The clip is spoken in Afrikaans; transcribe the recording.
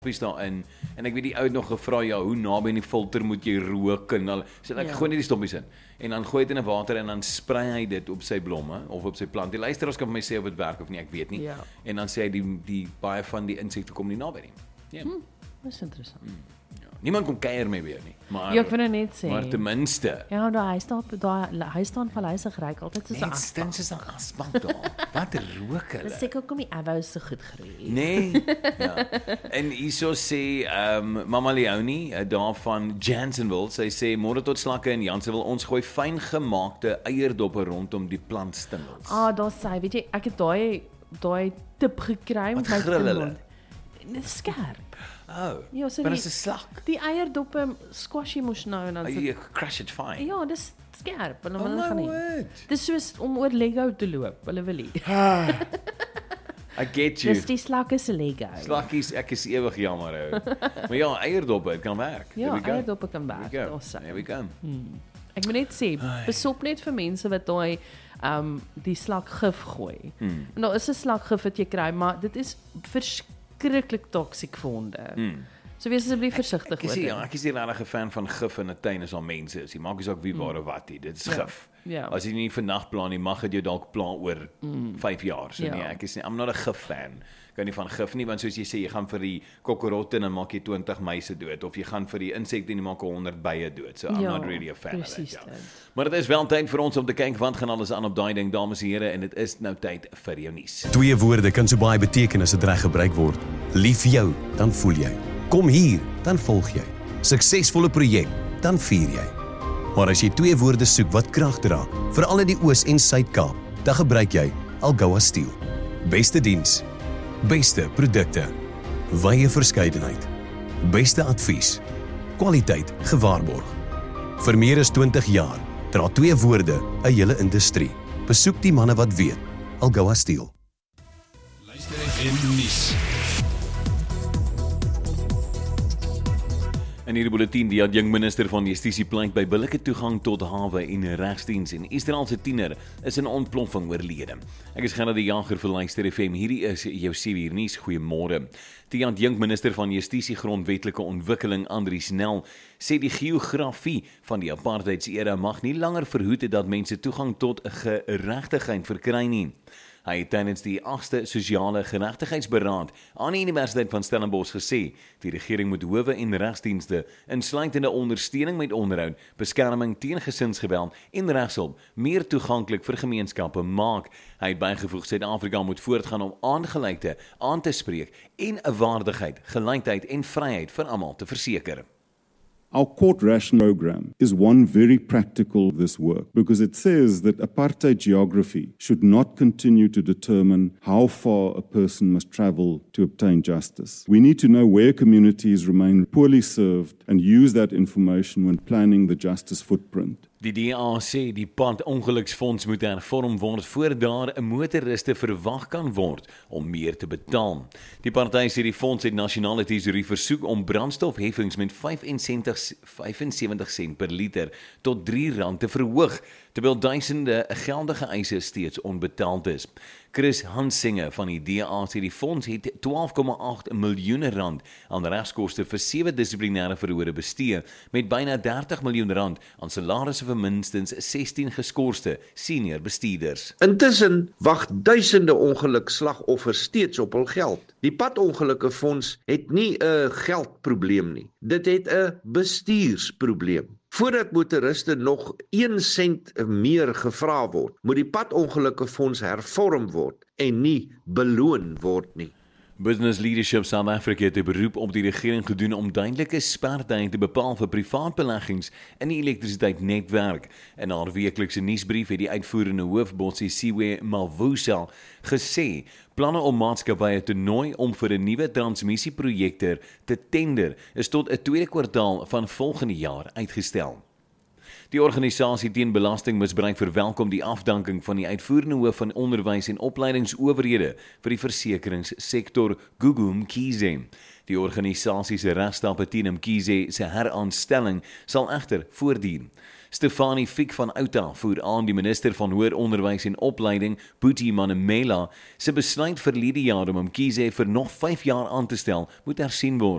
daarin, en ek weet die ou het nog gevra, ja, hoe naby in die filter moet jy rook, en al, so ek gooi net die stoppies in, en dan gooi dit in 'n water, en dan sprei hy dit op sy blomme, of op sy plant. Die luisteraars kan vir my sê of dit werk of nie, ek weet nie, en dan sê hy, die baie van die insekte kom nie naby nie. Ja. Dis interessant. Niemand kom kuier mee weer nie, maar, Ja, ek wil nou net sê. maar ten minste, Ja, hy staan verluisig ryk, altyd soos 'n net asbak. stins is 'n asbak daar, wat rook hulle? Dis seker kom die avous so goed groei. Nee, ja. En hierso sê Mama Leonie daar van Jansonville, sy sê môre tot slakke in Jansonville, ons gooi fyn gemaakte eierdoppe rondom die plantstingels. Daar sê, weet jy, ek het daai tip gekry met my grill hulle? timon. Dit is skerp. Oh, Ja, so maar die- dis 'n slak. Die eierdop squash jy mos nou en dan You crush it fine. ja, dis skerp. Hulle Oh wil my gaan nie. word. Dis soos om oor Lego te loop. Hulle wil nie. I get you. Dis die slakke se Lego. Slakkies, ek is ewig jammer ou. Maar ja, eierdoppe, dit kan werk. Ja, There we go. eierdoppe kan werk. There we go. Daar sê. There we go. Ek moet net sê, besop net vir mense wat daai die slakgif gooi. En daar is 'n slakgif wat jy kry, maar dit is verskriklik toksiek vir honde. So wees asseblief versigtig Ek is oor nie, dit. ja, ek is nie regtig 'n fan van gif in 'n tuin as daar mense is. Jy maak nie saak wie waar of wat nie. Dit is gif. Ja. As jy nie vandag pla nie, mag dit jou dalk pla oor 5 jaar. So Ja. nee, ek is nie, I'm not a gif fan. Ek kan nie van gif nie, want soos jy sê, jy gaan vir die kokkerotte en dan maak jy 20 muise dood, of jy gaan vir die insekte en jy maak 100 bye dood. So I'm Ja, not really a fan of presies it. Ja. dit. Maar dit is wel tyd vir ons om te kyk wat gaan alles aan op daai ding, dames en here, en dit is nou tyd vir jou nuus. Twee woorde kan so baie beteken as dit reg gebruik word. Lief jou, dan voel jy. Kom hier, dan volg jy. Suksesvolle projek, dan vier jy. Maar as jy twee woorde soek wat krag dra, veral in die Oos- en Suid-Kaap, dan gebruik jy Algoa Steel. Beste diens, beste produkte, wye verskeidenheid, beste advies, kwaliteit gewaarborg. Vir meer as 20 jaar dra twee woorde 'n hele industrie. Besoek die manne wat weet. Algoa Steel. Luister FM nuus. In hierdie bulletin, die adjunkminister van Justisie pleit by billike toegang tot hawe en regsdiens, en Israel se tiener is in ontploffing oorlede. Ek is Gerard die Jager vir Luister FM. Hierdie is jou 7uur nuus. Goeiemôre. Die adjunkminister van Justisie grondwetlike ontwikkeling, Andries Nel, sê die geografie van die apartheidsera mag nie langer verhoed dat mense toegang tot geregtigheid verkry nie. Hy het tydens die 8ste sosiale geregtigheidsberaad aan die Universiteit van Stellenbosch gesê, die regering moet howe en regsdienste, insluitende ondersteuning met onderhoud, beskerming teen gesinsgeweld en regshulp, meer toeganklik vir gemeenskappe maak. Hy het bygevoeg, Suid-Afrika moet voortgaan om aangelyke aan te spreek en 'n waardigheid, gelykheid en vryheid vir almal te verseker. Our court ration program is one very practical of this work because it says that apartheid geography should not continue to determine how far a person must travel to obtain justice. We need to know where communities remain poorly served and use that information when planning the justice footprint. Die DA sê die pad-ongeluksfonds moet hervorm word voor daar 'n motoriste verwag kan word om meer te betaal. Die party sê die fonds het nasionale tesourie versoek om brandstofheffings met 75 sent per liter tot R3 te verhoog, terwyl duisende geldige eise steeds onbetaald is. Chris Hansinge van die DA sê die fonds het R12,8 miljoen aan regskoste vir 7 dissiplinêre verhore bestee, met byna R30 miljoen aan salarisse vir minstens 16 geskorste senior bestuurders. Intussen wag duisende ongelukslagoffers steeds op hul geld. Die padongelukkefonds het nie 'n geldprobleem nie. Dit het 'n bestuursprobleem. Voordat motoriste nog 1 sent meer gevra word, moet die padongelukkefonds hervorm word en nie beloon word nie. Business Leadership South Africa het 'n beroep op die regering gedoen om duidelike sperdae te bepaal vir privaat beleggings in die elektrisiteitsnetwerk. In haar weeklikse nuusbrief het die uitvoerende hoof Botsisiwe Mavusa gesê planne om maatskappye te nooi om vir 'n nuwe transmissieprojekte te tender is tot 'n tweede kwartaal van volgende jaar uitgestel. Die organisasie teen belastingmisbruik verwelkom die afdanking van die uitvoerende hoof van onderwys en opleidingsowerhede vir die versekeringssektor, Gugu Mkhize. Die organisasie se regstappe teen Mkhize se heraanstelling sal egter voortduur. Stefanie Fiek van Outa voer aan die minister van Hoër Onderwys en Opleiding, Boetie Manamela, se besluit verlede jaar om Mkhize vir nog 5 jaar aan te stel, moet hersien word.